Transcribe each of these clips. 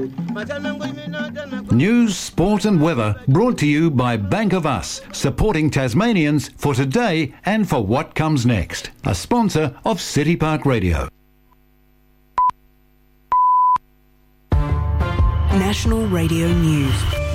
News, sport and weather brought to you by Bank of Us, supporting Tasmanians for today and for what comes next. A sponsor of City Park Radio. National Radio News.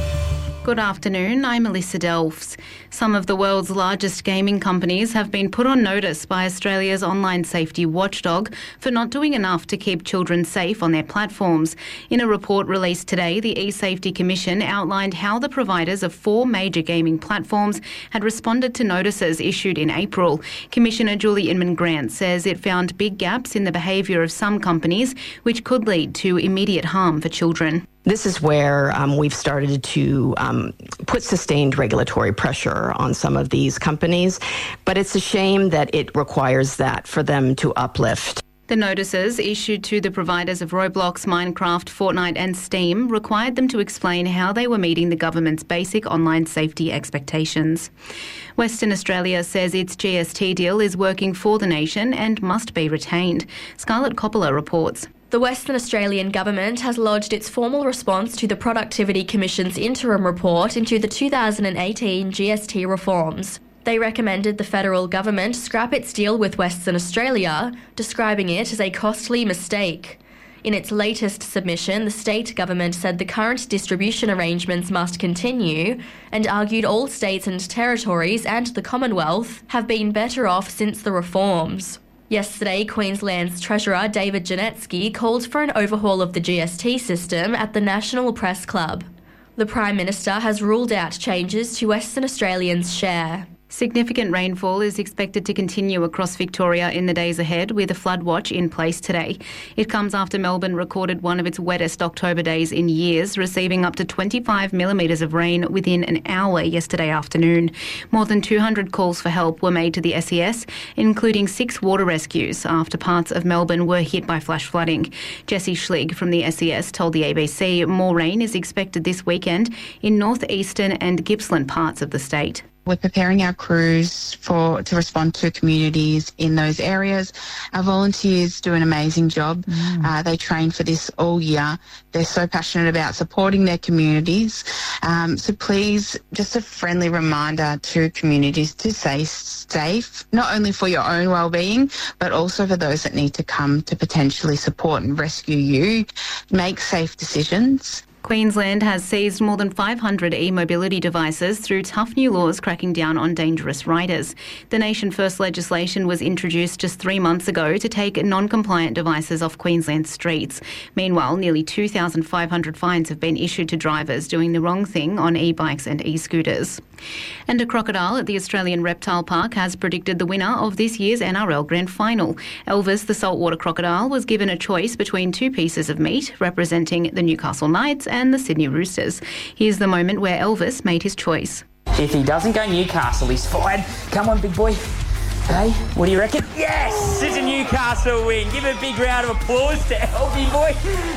Good afternoon, I'm Melissa Delfs. Some of the world's largest gaming companies have been put on notice by Australia's online safety watchdog for not doing enough to keep children safe on their platforms. In a report released today, the eSafety Commission outlined how the providers of 4 major gaming platforms had responded to notices issued in April. Commissioner Julie Inman-Grant says it found big gaps in the behaviour of some companies, which could lead to immediate harm for children. This is where we've started to put sustained regulatory pressure on some of these companies, but it's a shame that it requires that for them to uplift. The notices issued to the providers of Roblox, Minecraft, Fortnite and Steam required them to explain how they were meeting the government's basic online safety expectations. Western Australia says its GST deal is working for the nation and must be retained. Scarlett Coppola reports. The Western Australian Government has lodged its formal response to the Productivity Commission's interim report into the 2018 GST reforms. They recommended the federal government scrap its deal with Western Australia, describing it as a costly mistake. In its latest submission, the state government said the current distribution arrangements must continue and argued all states and territories and the Commonwealth have been better off since the reforms. Yesterday, Queensland's Treasurer David Janetsky called for an overhaul of the GST system at the National Press Club. The Prime Minister has ruled out changes to Western Australians' share. Significant rainfall is expected to continue across Victoria in the days ahead, with a flood watch in place today. It comes after Melbourne recorded one of its wettest October days in years, receiving up to 25 millimetres of rain within an hour yesterday afternoon. More than 200 calls for help were made to the SES, including 6 water rescues after parts of Melbourne were hit by flash flooding. Jessie Schlig from the SES told the ABC more rain is expected this weekend in northeastern and Gippsland parts of the state. We're preparing our crews to respond to communities in those areas. Our volunteers do an amazing job. They train for this all year. They're so passionate about supporting their communities. So please, just a friendly reminder to communities to stay safe, not only for your own well-being, but also for those that need to come to potentially support and rescue you. Make safe decisions. Queensland has seized more than 500 e-mobility devices through tough new laws cracking down on dangerous riders. The Nation First legislation was introduced just 3 months ago to take non-compliant devices off Queensland streets. Meanwhile, nearly 2,500 fines have been issued to drivers doing the wrong thing on e-bikes and e-scooters. And a crocodile at the Australian Reptile Park has predicted the winner of this year's NRL Grand Final. Elvis, the saltwater crocodile, was given a choice between 2 pieces of meat representing the Newcastle Knights and the Sydney Roosters. Here's the moment where Elvis made his choice. If he doesn't go Newcastle, he's fired. Come on, big boy. Hey, what do you reckon? Yes! It's a Newcastle win. Give a big round of applause to Elvie boy.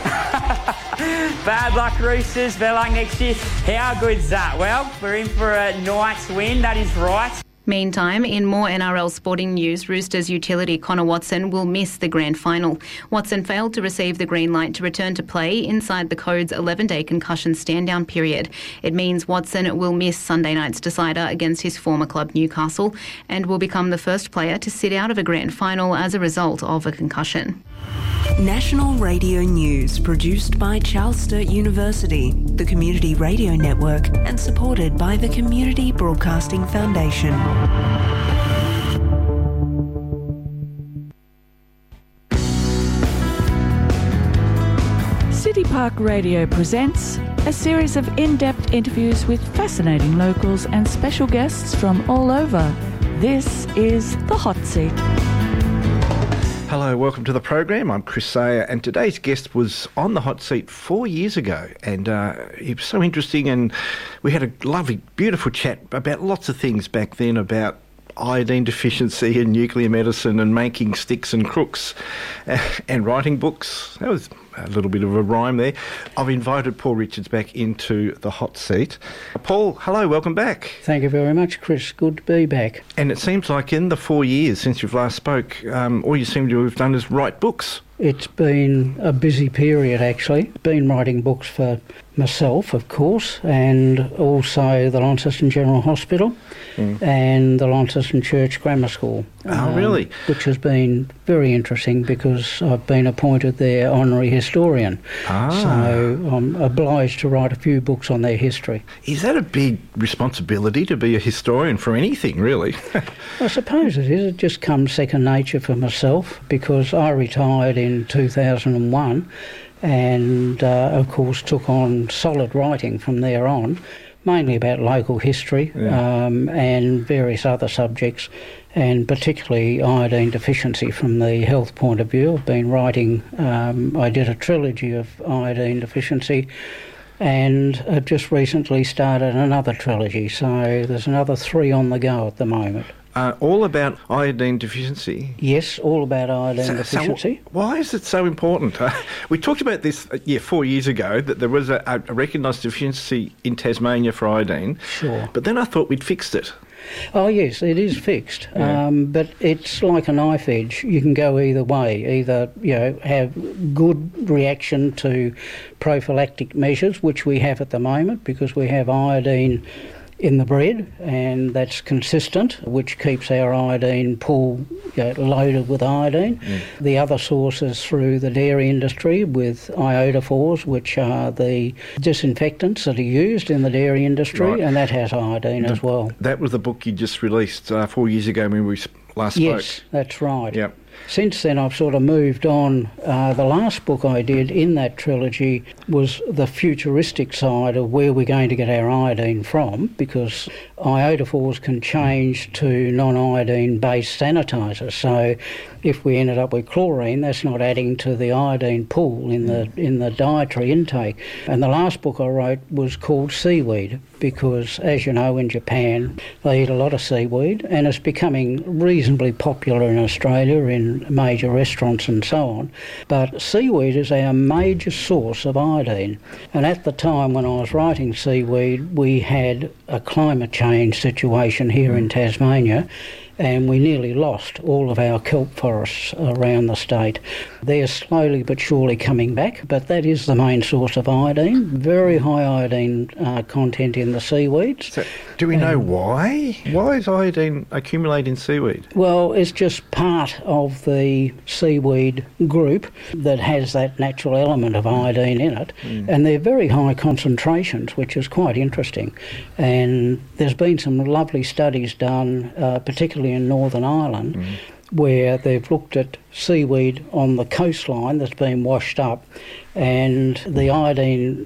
Bad luck, Roosters. Better luck next year. How good's that? Well, we're in for a Knights win. That is right. Meantime, in more NRL sporting news, Roosters utility Connor Watson will miss the grand final. Watson failed to receive the green light to return to play inside the Code's 11-day concussion stand-down period. It means Watson will miss Sunday night's decider against his former club Newcastle and will become the first player to sit out of a grand final as a result of a concussion. National Radio News, produced by Charles Sturt University, the Community Radio Network, and supported by the Community Broadcasting Foundation. City Park Radio presents a series of in-depth interviews with fascinating locals and special guests from all over. This is The Hot Seat. Hello, welcome to the program. I'm Chris Sayer, and today's guest was on the hot seat 4 years ago, and he was so interesting, and we had a lovely, beautiful chat about lots of things back then, about iodine deficiency and nuclear medicine and making sticks and crooks and writing books. That was a little bit of a rhyme there. I've invited Paul Richards back into the hot seat. Paul, hello, welcome back. Thank you very much, Chris. Good to be back. And it seems like in the 4 years since you've last spoke, all you seem to have done is write books. It's been a busy period, actually. Been writing books for myself, of course, and also the Launceston General Hospital and the Launceston Church Grammar School. Oh, really? Which has been very interesting because I've been appointed their honorary historian. So I'm obliged to write a few books on their history. Is that a big responsibility to be a historian for anything, really? I suppose it is. It just comes second nature for myself because I retired in 2001 and, of course, took on solid writing from there on, mainly about local history and various other subjects, and particularly iodine deficiency from the health point of view. I've been writing, I did a trilogy of iodine deficiency, and I've just recently started another trilogy, so there's another 3 on the go at the moment. All about iodine deficiency? Yes, all about iodine deficiency. So why is it so important? We talked about this 4 years ago, that there was a recognised deficiency in Tasmania for iodine. Sure. But then I thought we'd fixed it. Oh yes, it is fixed, but it's like a knife edge. You can go either way. Either have good reaction to prophylactic measures, which we have at the moment because we have iodine in the bread, and that's consistent, which keeps our iodine pool loaded with iodine. The other source is through the dairy industry with iodophores, which are the disinfectants that are used in the dairy industry, and that has iodine as well. That was the book you just released 4 years ago when we last spoke. Yes, that's right. Yep. Since then I've sort of moved on. The last book I did in that trilogy was the futuristic side of where we're going to get our iodine from, because iodophores can change to non-iodine based sanitisers. So if we ended up with chlorine, that's not adding to the iodine pool in the dietary intake. And the last book I wrote was called Seaweed, because as you know, in Japan they eat a lot of seaweed, and it's becoming reasonably popular in Australia in major restaurants and so on. But seaweed is our major source of iodine, and at the time when I was writing Seaweed, we had a climate change situation here in Tasmania, and we nearly lost all of our kelp forests around the state. They're slowly but surely coming back, but that is the main source of iodine. Very high iodine content in the seaweeds. So, do we know why? Why is iodine accumulate in seaweed? Well, it's just part of the seaweed group that has that natural element of iodine in it, and they're very high concentrations, which is quite interesting. And there's been some lovely studies done, particularly in Northern Ireland, where they've looked at seaweed on the coastline that's been washed up, and the iodine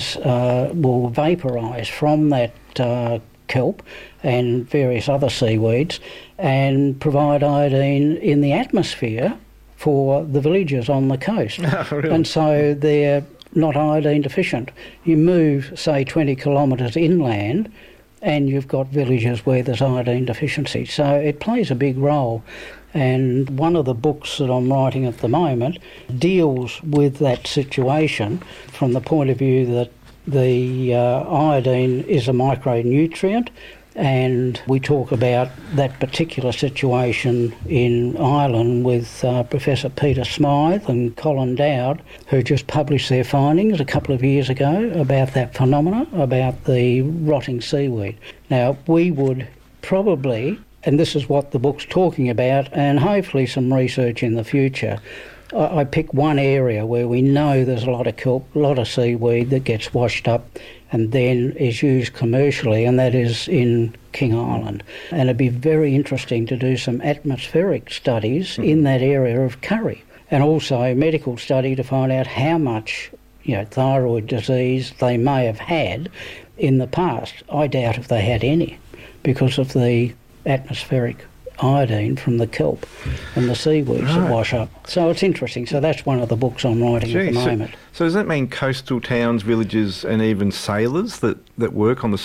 will vaporise from that kelp and various other seaweeds and provide iodine in the atmosphere for the villages on the coast. Oh, really? And so they're not iodine deficient. You move, say, 20 kilometres inland and you've got villages where there's iodine deficiency. So it plays a big role. And one of the books that I'm writing at the moment deals with that situation from the point of view that the iodine is a micronutrient, and we talk about that particular situation in Ireland with Professor Peter Smythe and Colin Dowd, who just published their findings a couple of years ago about that phenomena, about the rotting seaweed. Now, we would probably, and this is what the book's talking about, and hopefully some research in the future, I pick one area where we know there's a lot of kelp, a lot of seaweed that gets washed up and then is used commercially, and that is in King Island. And it'd be very interesting to do some atmospheric studies in that area of Curry, and also a medical study to find out how much thyroid disease they may have had in the past. I doubt if they had any because of the atmospheric iodine from the kelp and the seaweeds that wash up. So it's interesting. So that's one of the books I'm writing at the moment. So does that mean coastal towns, villages and even sailors that work on the sea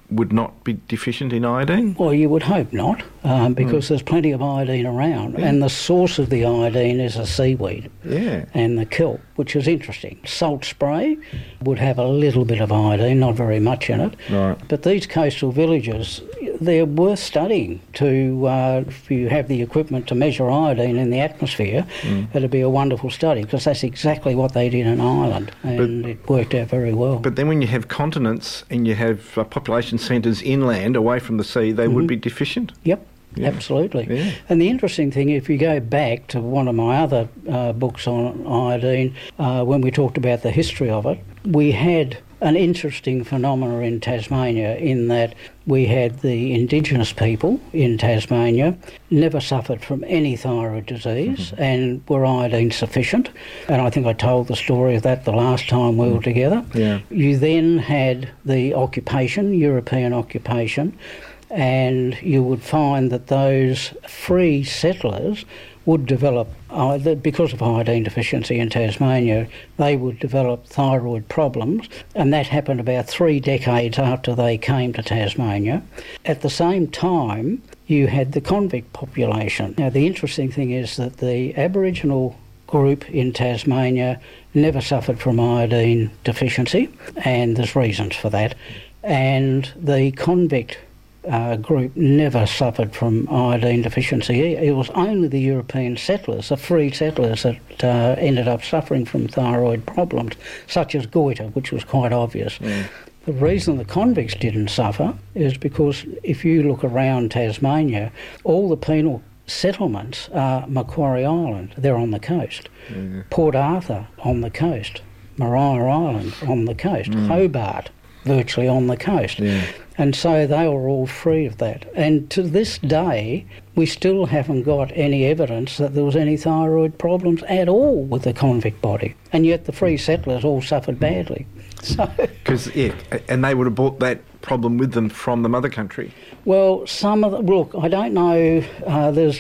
would not be deficient in iodine? Well, you would hope not, because there's plenty of iodine around, and the source of the iodine is a seaweed and the kelp, which is interesting. Salt spray would have a little bit of iodine, not very much in it, but these coastal villages, they're worth studying to, if you have the equipment to measure iodine in the atmosphere, it'd be a wonderful study, because that's exactly what they did in Ireland, and it worked out very well. But then when you have continents and you have population centres inland, away from the sea, they would be deficient? Yep. Yeah. Absolutely. Yeah. And the interesting thing, if you go back to one of my other books on iodine, when we talked about the history of it, we had an interesting phenomena in Tasmania in that we had the indigenous people in Tasmania never suffered from any thyroid disease and were iodine sufficient. And I think I told the story of that the last time we were together. Yeah. You then had the occupation, European occupation, and you would find that those free settlers would develop, because of iodine deficiency in Tasmania, they would develop thyroid problems, and that happened about 3 decades after they came to Tasmania. At the same time, you had the convict population. Now, the interesting thing is that the Aboriginal group in Tasmania never suffered from iodine deficiency, and there's reasons for that, and the convict group never suffered from iodine deficiency. It was only the European settlers, the free settlers, that ended up suffering from thyroid problems, such as goiter, which was quite obvious. The reason the convicts didn't suffer is because if you look around Tasmania, all the penal settlements are Macquarie Island, they're on the coast. Port Arthur on the coast, Maria Island on the coast, Hobart virtually on the coast. And so they were all free of that. And to this day, we still haven't got any evidence that there was any thyroid problems at all with the convict body. And yet the free settlers all suffered badly. Because, and they would have brought that problem with them from the mother country. Well, some of them, look, I don't know, there's,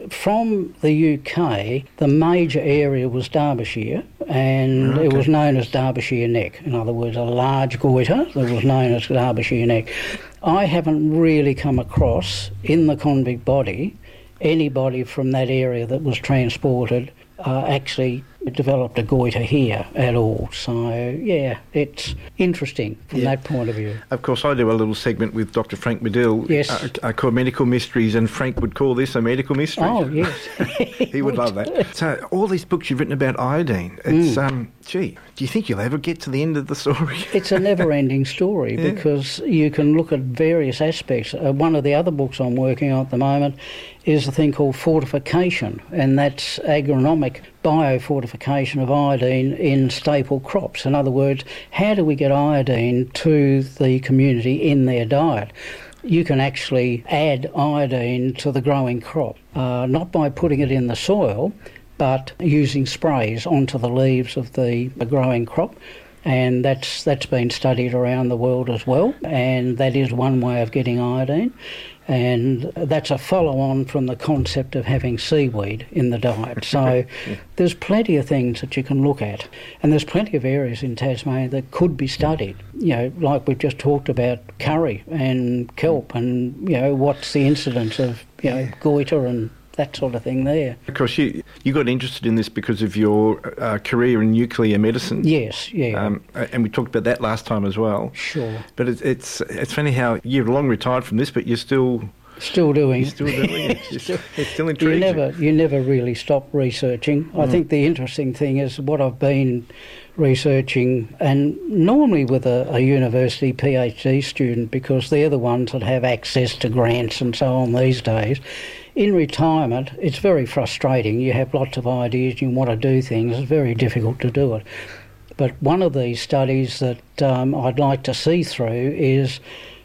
from the UK, the major area was Derbyshire, and it was known as Derbyshire Neck. In other words, a large goiter that was known as Derbyshire Neck. I haven't really come across, in the convict body, anybody from that area that was transported actually developed a goiter here at all. So, yeah, it's interesting from that point of view. Of course, I do a little segment with Dr. Frank Medill called Medical Mysteries, and Frank would call this a medical mystery. Oh, yes. He would love that. So, all these books you've written about iodine, it's, gee, do you think you'll ever get to the end of the story? It's a never-ending story because you can look at various aspects. One of the other books I'm working on at the moment is a thing called fortification, and that's agronomic biofortification of iodine in staple crops. In other words, how do we get iodine to the community in their diet? You can actually add iodine to the growing crop, not by putting it in the soil, but using sprays onto the leaves of the growing crop. And that's been studied around the world as well, and that is one way of getting iodine. And that's a follow-on from the concept of having seaweed in the diet. So there's plenty of things that you can look at, and there's plenty of areas in Tasmania that could be studied. You know, like we've just talked about curry and kelp, and you know, what's the incidence of goiter and that sort of thing there. Of course, you got interested in this because of your career in nuclear medicine. Yes, yeah. And we talked about that last time as well. Sure. But it's funny how you're long retired from this, but you're still doing it. It's still intriguing. You never really stop researching. I think the interesting thing is what I've been researching, and normally with a university PhD student, because they're the ones that have access to grants and so on these days. In retirement, it's very frustrating. You have lots of ideas, you want to do things, it's very difficult to do it. But one of these studies that I'd like to see through is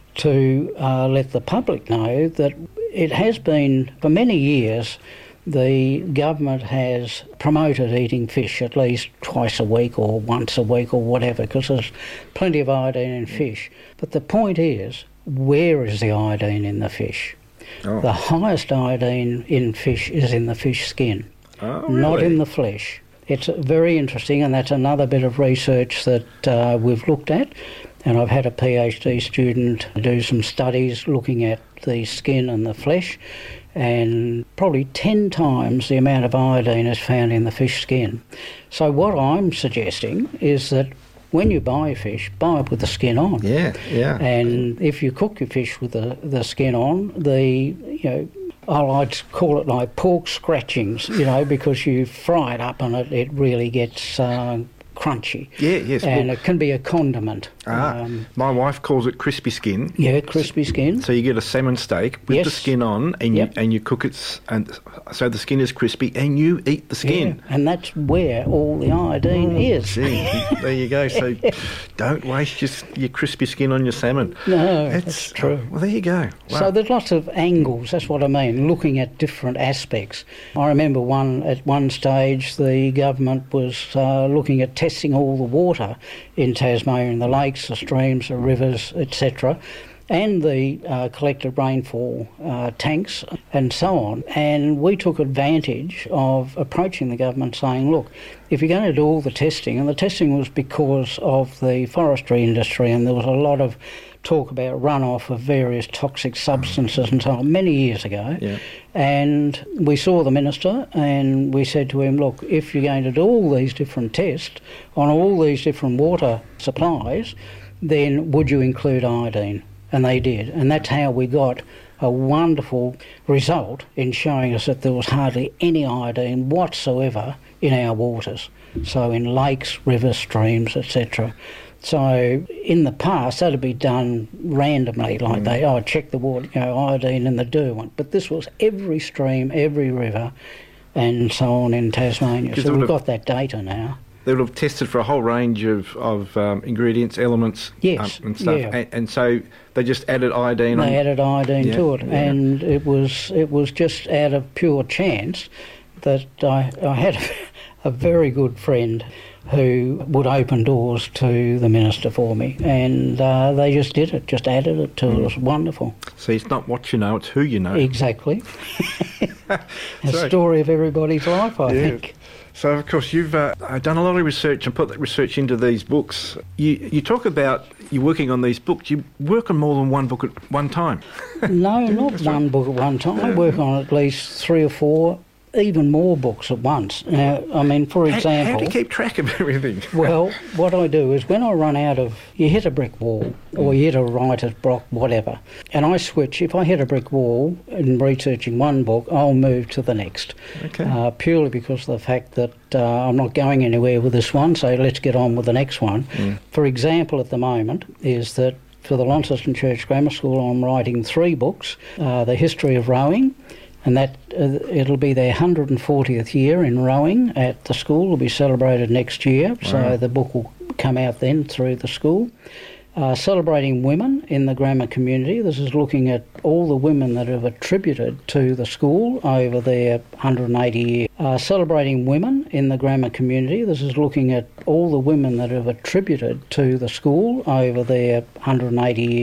to let the public know that it has been, for many years, the government has promoted eating fish at least twice a week or once a week or whatever, because there's plenty of iodine in fish. But the point is, where is the iodine in the fish? Oh. The highest iodine in fish is in the fish skin, not in the flesh. It's very interesting, and that's another bit of research that we've looked at. and I've had a PhD student do some studies looking at the skin and the flesh, and probably 10 times the amount of iodine is found in the fish skin. So what I'm suggesting is that when you buy fish, buy it with the skin on. Yeah. And if you cook your fish with the skin on, I like to call it like pork scratchings, because you fry it up and it really gets crunchy. Yeah, yes. And it can be a condiment. My wife calls it crispy skin. Yeah, crispy skin. So you get a salmon steak with the skin on, and you cook it, and so the skin is crispy, and you eat the skin. Yeah, and that's where all the iodine is. Gee, there you go. So don't waste your crispy skin on your salmon. No, that's true. Well, there you go. Wow. So there's lots of angles. That's what I mean. Looking at different aspects. I remember at one stage the government was looking at testing all the water in Tasmania, in the lakes, the streams, the rivers, etc., and the collected rainfall tanks and so on. And we took advantage of approaching the government saying, look, if you're going to do all the testing, and the testing was because of the forestry industry, and there was a lot of talk about runoff of various toxic substances and so on many years ago. Yeah. And we saw the minister and we said to him, look, if you're going to do all these different tests on all these different water supplies, then would you include iodine? And they did. And that's how we got a wonderful result in showing us that there was hardly any iodine whatsoever in our waters. So in lakes, rivers, streams, etc. So in the past, that'd be done randomly, like check the water, iodine in the Derwent. But this was every stream, every river, and so on in Tasmania. So we've got that data now. They would have tested for a whole range of ingredients, elements, and stuff, and so they just added iodine. They added iodine to it, and it was just out of pure chance that I had a very good friend who would open doors to the minister for me, and they just did it, just added it to it. It was wonderful. So it's not what you know, it's who you know. Exactly. Story of everybody's life, I think. So, of course, you've done a lot of research and put that research into these books. You talk about you working on these books. You work on more than one book at one time. No, not one book at one time. I work on at least 3 or 4, even more books at once. Now, I mean, for example... How do you keep track of everything? Well, what I do is when I run out of... You hit a brick wall, or you hit a writer's block, whatever, and I switch. If I hit a brick wall in researching one book, I'll move to the next. Okay. Purely because of the fact that I'm not going anywhere with this one, so let's get on with the next one. For example, at the moment, is that for the Launceston Church Grammar School, I'm writing 3 books. The history of rowing, and that it'll be their 140th year in rowing at the school. Will be celebrated next year, so the book will come out then through the school. Celebrating women in the grammar community. This is looking at all the women that have attributed to the school over their 180 years. Celebrating women in the grammar community. This is looking at all the women that have attributed to the school over their 180 years.